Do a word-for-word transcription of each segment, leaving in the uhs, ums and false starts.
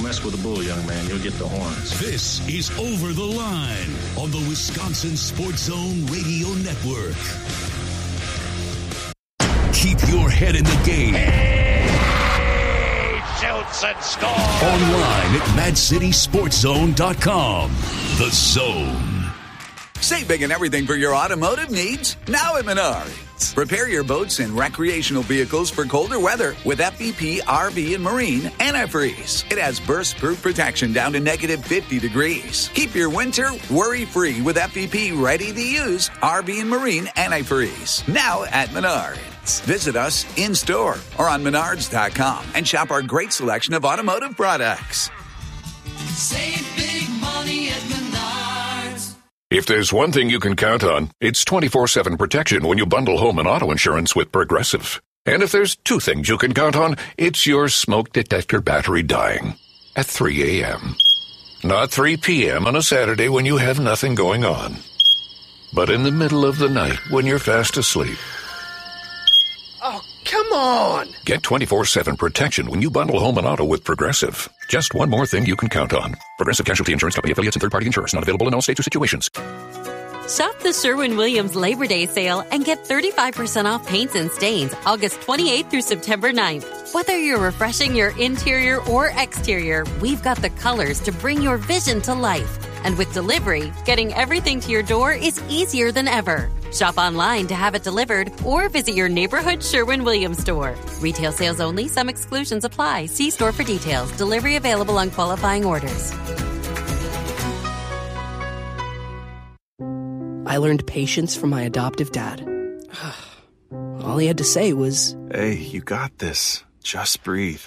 Don't mess with the bull, young man. You'll get the horns. This is Over the Line on the Wisconsin Sports Zone Radio Network. Keep your head in the game. He shoots and scores. Online at mad city sports zone dot com. The Zone. Save big and everything for your automotive needs now at Menards. Prepare your boats and recreational vehicles for colder weather with F V P R V and Marine Antifreeze. It has burst-proof protection down to negative fifty degrees. Keep your winter worry-free with F V P ready-to-use R V and Marine Antifreeze. Now at Menards. Visit us in-store or on menards dot com and shop our great selection of automotive products. Save big money at Menards. If there's one thing you can count on, it's twenty-four seven protection when you bundle home and auto insurance with Progressive. And if there's two things you can count on, it's your smoke detector battery dying at three a.m. Not three p.m. on a Saturday when you have nothing going on, but in the middle of the night when you're fast asleep. Oh, come on! Get twenty-four seven protection when you bundle home and auto with Progressive. Just one more thing you can count on. Progressive Casualty Insurance Company affiliates and third-party insurers. Not available in all states or situations. Shop the Sherwin-Williams Labor Day sale and get thirty-five percent off paints and stains August twenty-eighth through September ninth. Whether you're refreshing your interior or exterior, we've got the colors to bring your vision to life. And with delivery, getting everything to your door is easier than ever. Shop online to have it delivered or visit your neighborhood Sherwin-Williams store. Retail sales only. Some exclusions apply. See store for details. Delivery available on qualifying orders. I learned patience from my adoptive dad. All he had to say was, "Hey, you got this. Just breathe."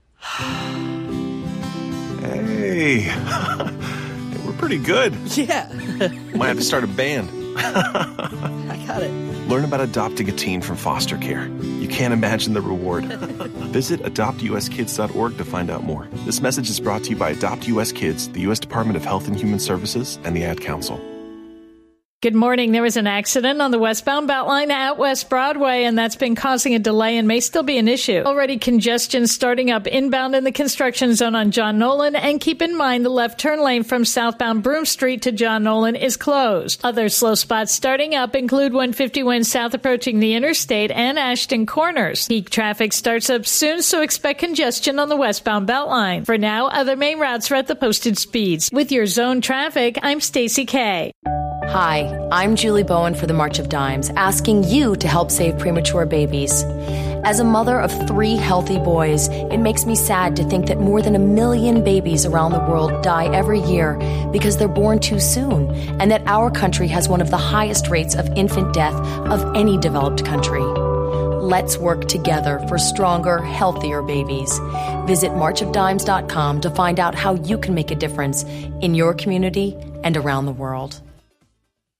Hey, we're pretty good. Yeah. Might have to start a band. I got it. Learn about adopting a teen from foster care. You can't imagine the reward. Visit adopt u s kids dot org to find out more. This message is brought to you by Adopt U S Kids, the U S Department of Health and Human Services, and the Ad Council. Good morning. There was an accident on the westbound Beltline at West Broadway, and that's been causing a delay and may still be an issue. Already congestion starting up inbound in the construction zone on John Nolan, and keep in mind the left turn lane from southbound Broome Street to John Nolan is closed. Other slow spots starting up include one fifty-one south approaching the interstate and Ashton Corners. Peak traffic starts up soon, so expect congestion on the westbound Beltline. For now, other main routes are at the posted speeds. With your zone traffic, I'm Stacey Kay. Hi, I'm Julie Bowen for the March of Dimes, asking you to help save premature babies. As a mother of three healthy boys, it makes me sad to think that more than a million babies around the world die every year because they're born too soon, and that our country has one of the highest rates of infant death of any developed country. Let's work together for stronger, healthier babies. Visit march of dimes dot com to find out how you can make a difference in your community and around the world.